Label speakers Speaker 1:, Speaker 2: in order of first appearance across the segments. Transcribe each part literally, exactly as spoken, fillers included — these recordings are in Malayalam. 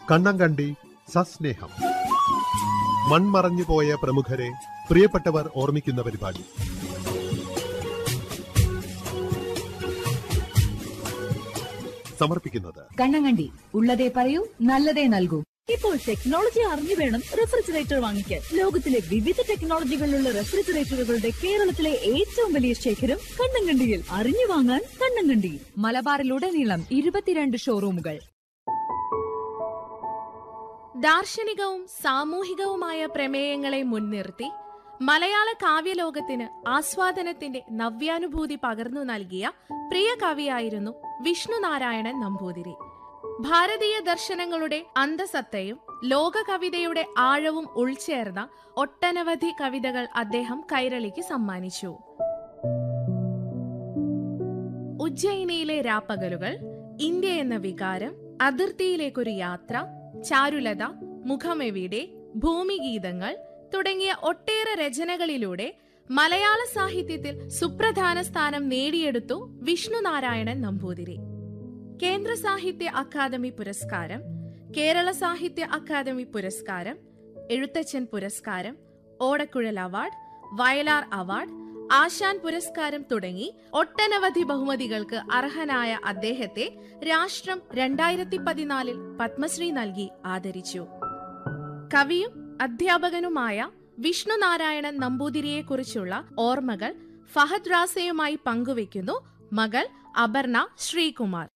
Speaker 1: കണ്ണങ്കണ്ടി സസ്നേഹം. മൺമറഞ്ഞുപോയ പ്രമുഖരെ പ്രിയപ്പെട്ടവർ ഓർമ്മിക്കുന്ന പരിപാടി. സമർപ്പിക്കുന്നത്
Speaker 2: കണ്ണങ്കണ്ടി. ഉള്ളതേ പറയൂ, നല്ലതേ നൽകൂ.
Speaker 3: ഇപ്പോൾ ടെക്നോളജി അറിഞ്ഞു വേണം റെഫ്രിജറേറ്റർ വാങ്ങിക്കാൻ. ലോകത്തിലെ വിവിധ ടെക്നോളജികളിലുള്ള റെഫ്രിജറേറ്ററുകളുടെ കേരളത്തിലെ ഏറ്റവും വലിയ ശേഖരം കണ്ണങ്കണ്ടിയിൽ. അറിഞ്ഞു വാങ്ങാൻ കണ്ണങ്കണ്ടി.
Speaker 2: മലബാറിലുടനീളം ഇരുപത്തിരണ്ട് ഷോറൂമുകൾ.
Speaker 4: ദാർശനികവും സാമൂഹികവുമായ പ്രമേയങ്ങളെ മുൻനിർത്തി മലയാള കാവ്യലോകത്തിന് ആസ്വാദനത്തിന്റെ നവ്യാനുഭൂതി പകർന്നു നൽകിയ പ്രിയ കവിയായിരുന്നു വിഷ്ണുനാരായണൻ നമ്പൂതിരി. ഭാരതീയ ദർശനങ്ങളുടെ അന്തസത്തയും ലോക കവിതയുടെ ആഴവും ഉൾച്ചേർന്ന ഒട്ടനവധി കവിതകൾ അദ്ദേഹം കൈരളിക്ക് സമ്മാനിച്ചു. ഉജ്ജയിനിയിലെ രാപ്പകലുകൾ, ഇന്ത്യ എന്ന വികാരം, അതിർത്തിയിലേക്കൊരു യാത്ര, ചാരുലത, മുഖമെവിടെ, ഭൂമിഗീതങ്ങൾ തുടങ്ങിയ ഒട്ടേറെ രചനകളിലൂടെ മലയാള സാഹിത്യത്തിൽ സുപ്രധാന സ്ഥാനം നേടിയെടുത്തു വിഷ്ണുനാരായണൻ നമ്പൂതിരി. കേന്ദ്ര സാഹിത്യ അക്കാദമി പുരസ്കാരം, കേരള സാഹിത്യ അക്കാദമി പുരസ്കാരം, എഴുത്തച്ഛൻ പുരസ്കാരം, ഓടക്കുഴൽ അവാർഡ്, വയലാർ അവാർഡ്, ആശാൻ പുരസ്കാരം തുടങ്ങി ഒട്ടനവധി ബഹുമതികൾക്ക് അർഹനായ അദ്ദേഹത്തെ രാഷ്ട്രം രണ്ടായിരത്തി പതിനാലിൽ പത്മശ്രീ നൽകി ആദരിച്ചു. കവിയും അധ്യാപകനുമായ വിഷ്ണുനാരായണൻ നമ്പൂതിരിയെക്കുറിച്ചുള്ള ഓർമ്മകൾ ഫഹദ് റാസയുമായി പങ്കുവെക്കുന്നു മകൾ അപർണ ശ്രീകുമാർ.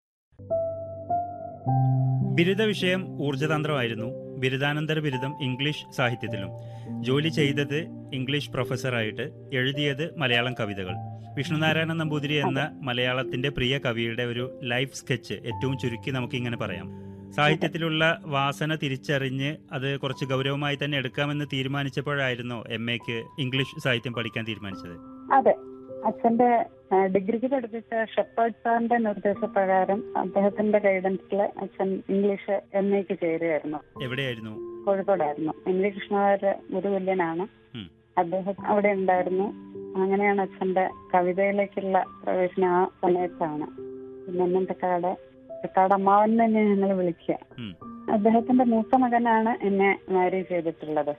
Speaker 5: ബിരുദ വിഷയം ഊർജ്ജതന്ത്രമായിരുന്നു. ബിരുദാനന്തര ബിരുദം ഇംഗ്ലീഷ് സാഹിത്യത്തിലും. ജോലി ചെയ്തത് ഇംഗ്ലീഷ് പ്രൊഫസറായിട്ട്, എഴുതിയത് മലയാളം കവിതകൾ. വിഷ്ണുനാരായണൻ നമ്പൂതിരി എന്ന മലയാളത്തിന്റെ പ്രിയ കവിയുടെ ഒരു ലൈഫ് സ്കെച്ച് ഏറ്റവും ചുരുക്കി നമുക്കിങ്ങനെ പറയാം. സാഹിത്യത്തിലുള്ള വാസന തിരിച്ചറിഞ്ഞ് അത് കുറച്ച് ഗൗരവമായി തന്നെ എടുക്കാമെന്ന് തീരുമാനിച്ചപ്പോഴായിരുന്നോ എം എക്ക് ഇംഗ്ലീഷ് സാഹിത്യം പഠിക്കാൻ തീരുമാനിച്ചത്?
Speaker 6: അതെ, അച്ഛന്റെ ഡിഗ്രിക്ക് പഠിപ്പിച്ച ഷെപ്പേർഡ് സാറിന്റെ നിർദ്ദേശപ്രകാരം അദ്ദേഹത്തിന്റെ ഗൈഡൻസിൽ അച്ഛൻ ഇംഗ്ലീഷ് എം എക്ക് ചേരുകയായിരുന്നു.
Speaker 5: എവിടെയായിരുന്നു?
Speaker 6: കോഴിക്കോടായിരുന്നു. എം വി കൃഷ്ണവാര്യർ ഗുരുതുല്യനാണ് അദ്ദേഹം, അവിടെ ഉണ്ടായിരുന്നു. അങ്ങനെയാണ് അച്ഛന്റെ കവിതയിലേക്കുള്ള പ്രവേശനം ആ സമയത്താണ്. പിന്നെ തെക്കാട് തെക്കാട് അമ്മാവൻ തന്നെ ഞങ്ങൾ വിളിക്കുക. അദ്ദേഹത്തിന്റെ മൂത്ത മകനാണ് എന്നെ മാരേജ് ചെയ്തിട്ടുള്ളത്.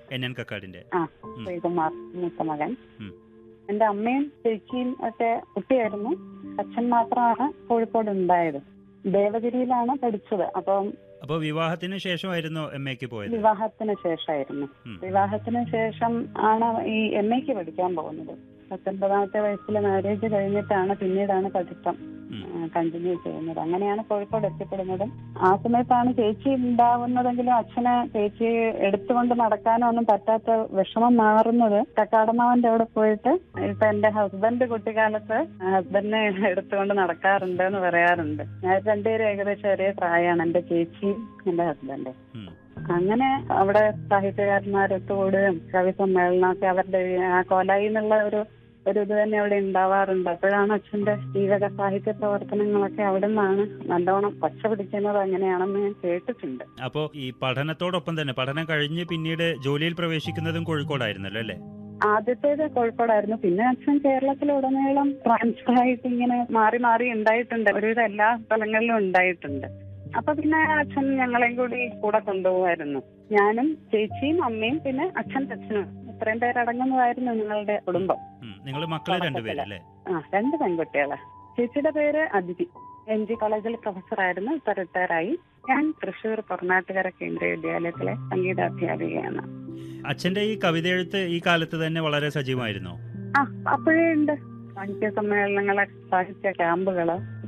Speaker 6: ആ, ശ്രീകുമാർ മൂത്ത മകൻ. എന്റെ അമ്മയും ചേച്ചിയും ഒക്കെ കുട്ടിയായിരുന്നു. അച്ഛൻ മാത്രമാണ് കോഴിക്കോട് ഉണ്ടായത്. ദേവഗിരിയിലാണ് പഠിച്ചത്. അപ്പം
Speaker 5: അപ്പൊ വിവാഹത്തിന് ശേഷമായിരുന്നു എം എക്ക് പോയത്?
Speaker 6: വിവാഹത്തിന് ശേഷമായിരുന്നു. വിവാഹത്തിന് ശേഷം ആണ് ഈ എം എക്ക് പഠിക്കാൻ പോകുന്നത്. പത്തൊൻപതാമത്തെ വയസ്സിൽ മാരേജ് കഴിഞ്ഞിട്ടാണ് പിന്നീടാണ് പഠിത്തം കണ്ടിന്യൂ ചെയ്യുന്നത്. അങ്ങനെയാണ് കോഴിക്കോട് എത്തിപ്പെടുന്നതും. ആ സമയത്താണ് ചേച്ചി ഉണ്ടാവുന്നതെങ്കിലും അച്ഛനെ ചേച്ചി എടുത്തുകൊണ്ട് നടക്കാനോ ഒന്നും പറ്റാത്ത വിഷമം മാറുന്നത് കക്കാടമാവന്റെ അവിടെ പോയിട്ട് ഇപ്പൊ എന്റെ ഹസ്ബൻഡ് കുട്ടിക്കാലത്ത് ഹസ്ബൻഡിനെ എടുത്തുകൊണ്ട് നടക്കാറുണ്ട് എന്ന് പറയാറുണ്ട്. ഞാൻ രണ്ടുപേരും ഏകദേശം ഒരേ പ്രായമാണ്, എന്റെ ചേച്ചിയും എന്റെ ഹസ്ബൻഡും. അങ്ങനെ അവിടെ സാഹിത്യകാരന്മാരൊത്തുകൂടുകയും കവി സമ്മേളനമൊക്കെ അവരുടെ ആ കോലായി എന്നുള്ള ഒരു ഒരു ഇത് തന്നെ അവിടെ ഉണ്ടാവാറുണ്ട്. അപ്പോഴാണ് അച്ഛന്റെ ജീവക സാഹിത്യ പ്രവർത്തനങ്ങളൊക്കെ അവിടെ നിന്നാണ് നല്ലോണം പച്ച പിടിക്കുന്നത്. അങ്ങനെയാണെന്ന് ഞാൻ കേട്ടിട്ടുണ്ട്.
Speaker 5: അപ്പോ ഈ പഠനത്തോടൊപ്പം തന്നെ പഠനം കഴിഞ്ഞ് പിന്നീട് ജോലിയിൽ പ്രവേശിക്കുന്നതും കോഴിക്കോടായിരുന്നല്ലോ അല്ലേ?
Speaker 6: ആദ്യത്തേത് കോഴിക്കോടായിരുന്നു. പിന്നെ അച്ഛൻ കേരളത്തിലുടനീളം ട്രാൻസ്ഫർ ആയിട്ട് ഇങ്ങനെ മാറി മാറി ഉണ്ടായിട്ടുണ്ട്. ഒരുവിധം എല്ലാ സ്ഥലങ്ങളിലും ഉണ്ടായിട്ടുണ്ട്. അപ്പൊ പിന്നെ അച്ഛൻ ഞങ്ങളെയും കൂടി കൂടെ കൊണ്ടുപോകായിരുന്നു. ഞാനും ചേച്ചിയും അമ്മയും പിന്നെ അച്ഛൻ്റെ അച്ഛനും ഇത്രയും പേരടങ്ങുന്നതായിരുന്നു ഞങ്ങളുടെ കുടുംബം.
Speaker 5: നിങ്ങൾ മക്കളെ രണ്ടുപേരല്ലേ?
Speaker 6: ആ, രണ്ട് പെൺകുട്ടികളെ. ചേച്ചിയുടെ പേര് അതിഥി. എം ജി കോളേജിൽ പ്രൊഫസറായിരുന്നു. ഇപ്പൊ റിട്ടയറായി. ഞാൻ തൃശ്ശൂർ കർണാടകര കേന്ദ്രീയ വിദ്യാലയത്തിലെ സംഗീതാധ്യാപികയാണ്.
Speaker 5: അച്ഛന്റെ ഈ കവിതയെഴുത്ത് ഈ കാലത്ത് തന്നെ വളരെ സജീവമായിരുന്നോ?
Speaker 6: ആ, അപ്പോഴേ ഉണ്ട്. സാഹിത്യ സമ്മേളനങ്ങള്, സാഹിത്യ ക്യാമ്പുകള്